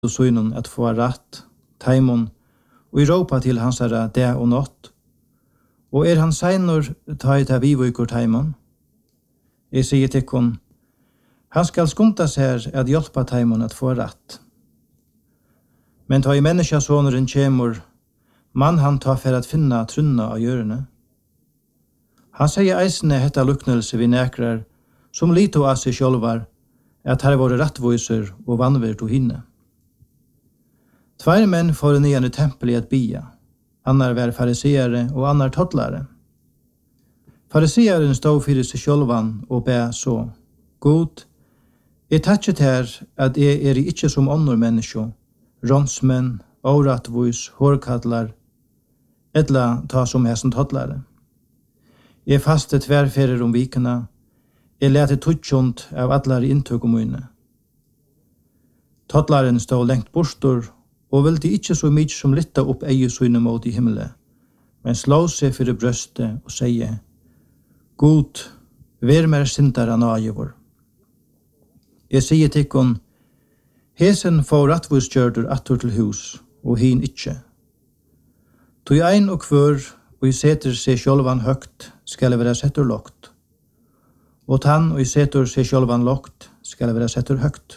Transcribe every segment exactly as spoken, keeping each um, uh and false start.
og sønnen at få rett, taimon, og i råpa til hans herre det og nått. Og er han seinor ta i ta vivukur taimon? Jeg sier til kun, han skal skunta seg at hjelpa taimon at få rett. Men ta i menneskesåneren kjemur, man han ta for at finna trunna av hjørne. Han sier eisne hetta luknelse vi nekrar, som lito av seg sjølvar, at her var rettviser og vannvirt og hinne. Tvær menn får nyan i tempelet at bia, annar var fariseere og annar tottlare. Fariseeren stod fyrir seg sjølvan og be så, God, jeg tatset her at jeg er ikke som andre mennesker, ronsmenn, årettvis, hårkadlar, edla ta som hesen tottlare. Jeg faste tverferer om vikene, jeg lete tutsjont av allar inntøk om mine. Tottlaren stod lengt bortstor, og ville ikke så mye som litta opp eiesøyne mot i himmelen, men slå seg fyrir brøstet og sier, God, vær mer sindar an avgjør. Jeg sier tikkun, hesen får rettvisgjørder attor til hus, og hin ikkje. Tog ein og kvør, og i seter seg sjølvan høgt, skal være setter lågt. Og tann og i seter seg sjølvan lågt, skal være setter høgt.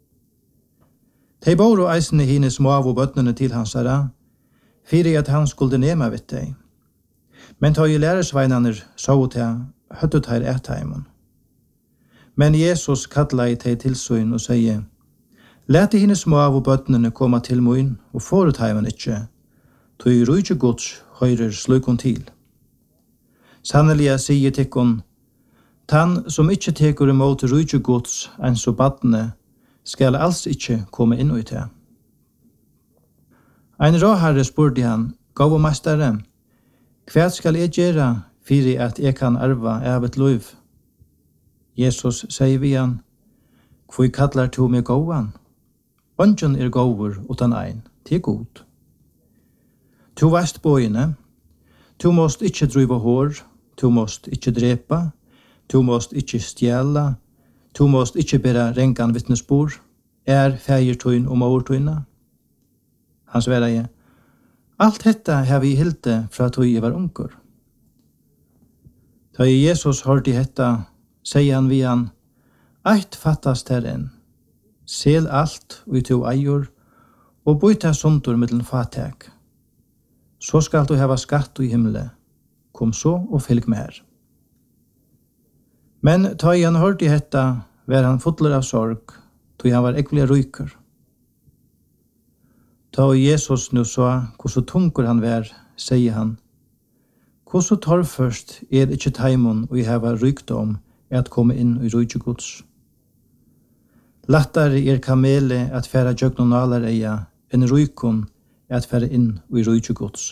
De bor og eisene hine smav og bøtnene til hans herre, fyrir at han skulle nema vidt deg. Men ta i læresveinaner så til høttet her etheimon. Men Jesus kalla i teg tilsyn og sier, lete hine smav og bøtnene komme til moin, og forut heimen ikkje, tog i rujtje gods høyrer slukon til. Sannelig sier tikkun, tann som ikkje tekur imot rujtje gods enn så badne, skal alls ikkje komme inn i det. Ein råherre spurte han, gav og mestere, hva skal jeg gjøre fyrir at jeg kan arva av et liv? Jesus sier vi han, hvor kallar to meg gåan? Ongen er gåver utan ein, til god. To vest bøyene, to måst ikkje driva hår, to måst ikkje drepa, to måst ikkje stjæla, to måst ikkje bera rengan vittnesbor, er feiertøyn og maurtøyna. Han svarer jeg, alt dette har vi hilte fra tøy jeg var unger. Da Jesus hørte dette, sier han vi han, eit fattast her enn, sel alt og i to eier, og byta sundur mittlen fatek. Så skal du hava skatt i himmelen, kom så og fylg med her. Men da han hørte dette, var han fotler av sorg, tog han var ekkelig ryker. Da Jesus nu sa hvordan tungur han var, sier han, hvordan torrførst er ikke taimon og jeg har rykdom at komme inn i rujtjegods. Lattare er kamele at færa jøgnon alareia enn rykon at færa inn i rujtjegods.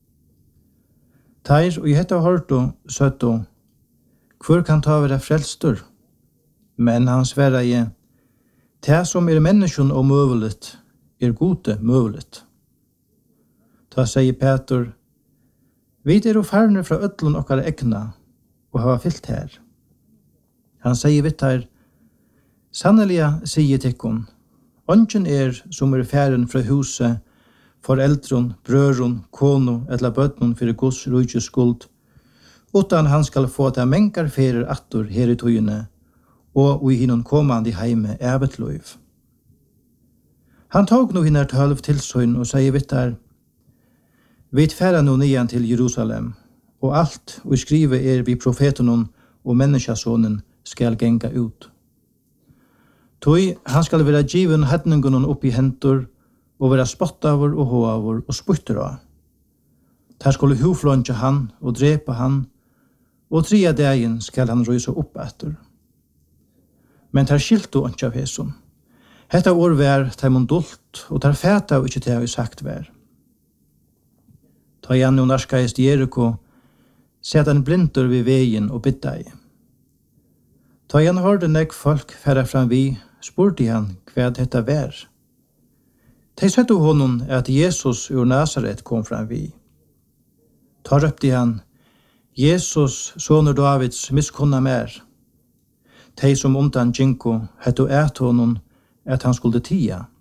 Teir og i hetta hørto søtto, hvor kan ta være frelstur? Men han sverra i, det som er menneskjon og møvelet, er gode møvelet. Da sier Peter, vi er jo færne fra ødlun okkar egna, og hava fyllt her. Han sier vitt her, sannelig sier tikkun, ongen er som er færen fra huset, foreldron, brøron, kono, etla bøtnon fyrir Guds rujtjes skuld, utan han skal få ta mengar ferir attor her i tøyene, og i hinnon komandi heime evet loiv. Han tog no hinnar tølv tilsøyn og sier vitt her, vi færa no nian til Jerusalem, og alt og skrive er vi profetonon og menneskjasonen skal genga ut. Tøy, han skal være given hedningunon opp i hentur, og være spottavur og hoavur og spytter av. Der skulle huflånja han og drepa han, og tria dagen skal han røysa opp etter. Men der skilto ikke av hesson. Hetta år vær taimon dult, og der fæta og ikke det har vi sagt vær. Ta igjen og narskaist Jericho, set han blindur ved veien og bytta i. Ta igjen hørte nek folk færa fram vi, spurte han hva dette vær. De sette honom at Jesus ur Nazaret kom fram vi. Ta røpte han, Jesus, sonur Davids, miskunna mer. De som undan Jinko hette et honom at han skulle tia.